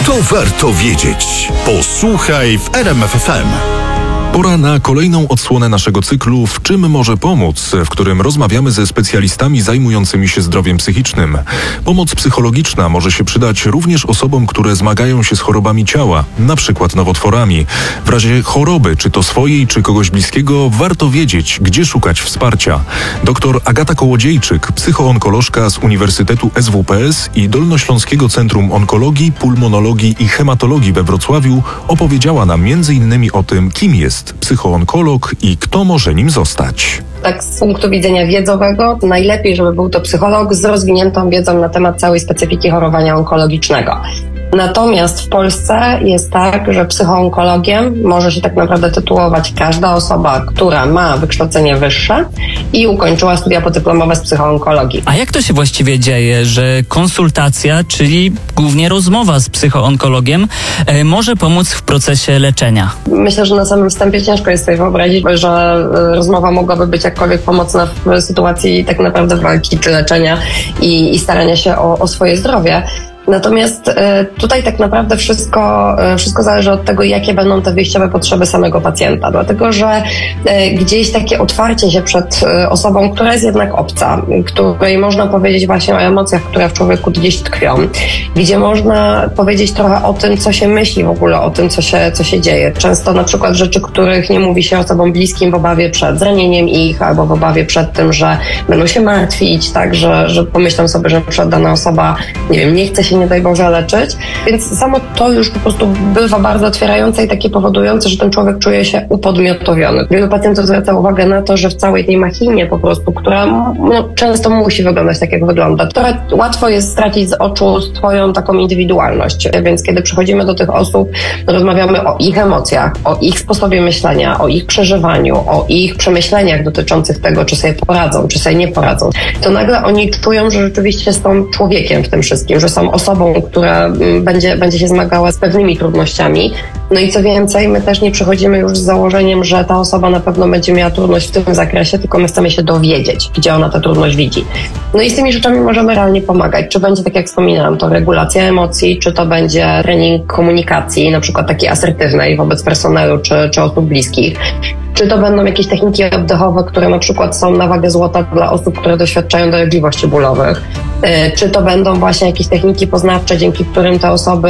To warto wiedzieć. Posłuchaj w RMF FM. Pora na kolejną odsłonę naszego cyklu W czym może pomóc?, w którym rozmawiamy ze specjalistami zajmującymi się zdrowiem psychicznym. Pomoc psychologiczna może się przydać również osobom, które zmagają się z chorobami ciała, na przykład nowotworami. W razie choroby, czy to swojej, czy kogoś bliskiego, warto wiedzieć, gdzie szukać wsparcia. Dr Agata Kołodziejczyk, psychoonkolożka z Uniwersytetu SWPS i Dolnośląskiego Centrum Onkologii, Pulmonologii i Hematologii we Wrocławiu, opowiedziała nam m.in. o tym, kim jest psychoonkolog i kto może nim zostać. Tak z punktu widzenia wiedzowego, najlepiej, żeby był to psycholog z rozwiniętą wiedzą na temat całej specyfiki chorowania onkologicznego. Natomiast w Polsce jest tak, że psychoonkologiem może się tak naprawdę tytułować każda osoba, która ma wykształcenie wyższe i ukończyła studia podyplomowe z psychoonkologii. A jak to się właściwie dzieje, że konsultacja, czyli głównie rozmowa z psychoonkologiem, może pomóc w procesie leczenia? Myślę, że na samym wstępie ciężko jest sobie wyobrazić, że rozmowa mogłaby być jakkolwiek pomocna w sytuacji tak naprawdę walki czy leczenia i starania się o swoje zdrowie. Natomiast tutaj tak naprawdę wszystko zależy od tego, jakie będą te wyjściowe potrzeby samego pacjenta, dlatego że gdzieś takie otwarcie się przed osobą, która jest jednak obca, której można powiedzieć właśnie o emocjach, które w człowieku gdzieś tkwią, gdzie można powiedzieć trochę o tym, co się myśli w ogóle, o tym, co się dzieje. Często na przykład rzeczy, których nie mówi się osobom bliskim w obawie przed zranieniem ich, albo w obawie przed tym, że będą się martwić, tak, że pomyślą sobie, że na przykład dana osoba, nie wiem, nie chce się nie daj Boże leczyć, więc samo to już po prostu bywa bardzo otwierające i takie powodujące, że ten człowiek czuje się upodmiotowiony. Wielu pacjentów zwraca uwagę na to, że w całej tej machinie po prostu, która często musi wyglądać tak, jak wygląda, trochę łatwo jest stracić z oczu swoją taką indywidualność, więc kiedy przychodzimy do tych osób, rozmawiamy o ich emocjach, o ich sposobie myślenia, o ich przeżywaniu, o ich przemyśleniach dotyczących tego, czy sobie poradzą, czy sobie nie poradzą, to nagle oni czują, że rzeczywiście są człowiekiem w tym wszystkim, że są osobą, która będzie się zmagała z pewnymi trudnościami. No i co więcej, my też nie przychodzimy już z założeniem, że ta osoba na pewno będzie miała trudność w tym zakresie, tylko my chcemy się dowiedzieć, gdzie ona tę trudność widzi. No i z tymi rzeczami możemy realnie pomagać. Czy będzie, tak jak wspominałam, to regulacja emocji, czy to będzie trening komunikacji, na przykład takiej asertywnej wobec personelu, czy osób bliskich. Czy to będą jakieś techniki oddechowe, które na przykład są na wagę złota dla osób, które doświadczają dolegliwości bólowych. Czy to będą właśnie jakieś techniki poznawcze, dzięki którym te osoby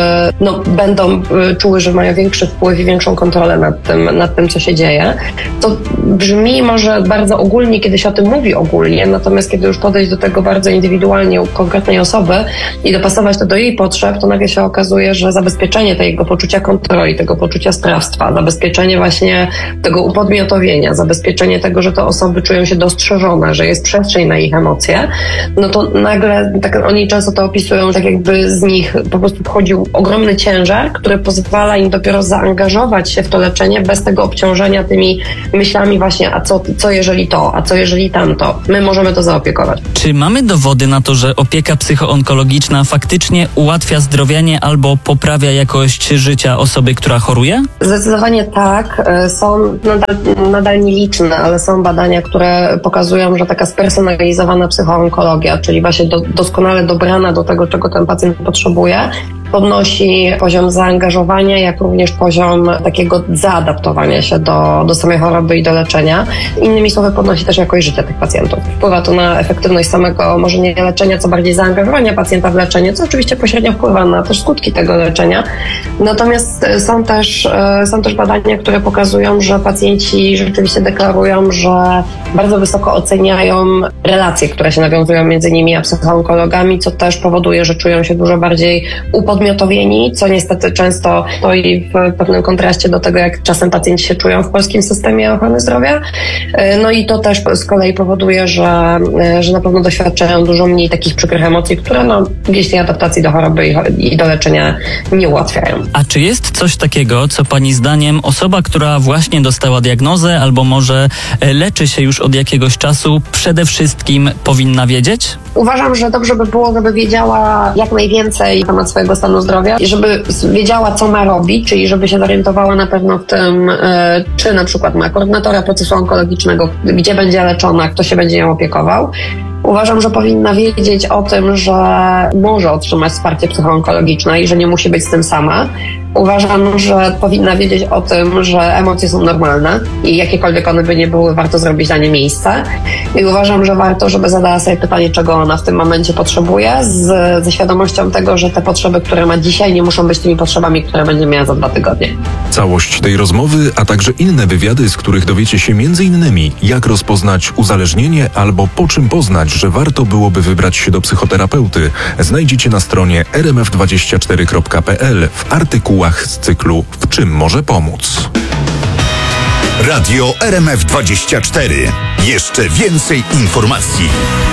będą czuły, że mają większy wpływ i większą kontrolę nad tym, co się dzieje. To brzmi może bardzo ogólnie, kiedy się o tym mówi ogólnie, natomiast kiedy już podejść do tego bardzo indywidualnie u konkretnej osoby i dopasować to do jej potrzeb, to nagle się okazuje, że zabezpieczenie tego poczucia kontroli, tego poczucia sprawstwa, zabezpieczenie właśnie tego upodmiotowienia, zabezpieczenie tego, że te osoby czują się dostrzeżone, że jest przestrzeń na ich emocje, no to nagle, tak oni często to opisują, tak jakby z nich po prostu wchodził ogromny ciężar, który pozwala im dopiero zaangażować się w to leczenie bez tego obciążenia tymi myślami właśnie, a co jeżeli to, a co jeżeli tamto. My możemy to zaopiekować. Czy mamy dowody na to, że opieka psychoonkologiczna faktycznie ułatwia zdrowienie albo poprawia jakość życia osoby, która choruje? Zdecydowanie tak. Są nadal nieliczne, ale są badania, które pokazują, że taka spersonalizowana psychoonkologia, czyli właśnie doskonale dobrana do tego, czego ten pacjent potrzebuje, podnosi poziom zaangażowania, jak również poziom takiego zaadaptowania się do samej choroby i do leczenia. Innymi słowy, podnosi też jakość życia tych pacjentów. Wpływa to na efektywność samego, może nie leczenia, co bardziej zaangażowania pacjenta w leczenie, co oczywiście pośrednio wpływa na też skutki tego leczenia. Natomiast są też badania, które pokazują, że pacjenci rzeczywiście deklarują, że bardzo wysoko oceniają relacje, które się nawiązują między nimi a psychoonkologami, co też powoduje, że czują się dużo bardziej upodmiotowieni, co niestety często stoi w pewnym kontraście do tego, jak czasem pacjenci się czują w polskim systemie ochrony zdrowia. No i to też z kolei powoduje, że na pewno doświadczają dużo mniej takich przykrych emocji, które gdzieś tej adaptacji do choroby i do leczenia nie ułatwiają. A czy jest coś takiego, co Pani zdaniem osoba, która właśnie dostała diagnozę albo może leczy się już od jakiegoś czasu, przede wszystkim powinna wiedzieć? Uważam, że dobrze by było, żeby wiedziała jak najwięcej na temat swojego stanu zdrowia i żeby wiedziała, co ma robić, czyli żeby się zorientowała na pewno w tym, czy na przykład ma koordynatora procesu onkologicznego, gdzie będzie leczona, kto się będzie nią opiekował. Uważam, że powinna wiedzieć o tym, że może otrzymać wsparcie psychoonkologiczne i że nie musi być z tym sama. Uważam, że powinna wiedzieć o tym, że emocje są normalne i jakiekolwiek one by nie były, warto zrobić na nie miejsce. I uważam, że warto, żeby zadała sobie pytanie, czego ona w tym momencie potrzebuje, ze świadomością tego, że te potrzeby, które ma dzisiaj, nie muszą być tymi potrzebami, które będzie miała za 2 tygodnie. Całość tej rozmowy, a także inne wywiady, z których dowiecie się m.in. jak rozpoznać uzależnienie albo po czym poznać, że warto byłoby wybrać się do psychoterapeuty, znajdziecie na stronie rmf24.pl w artykułach z cyklu W czym może pomóc. Radio RMF24. Jeszcze więcej informacji.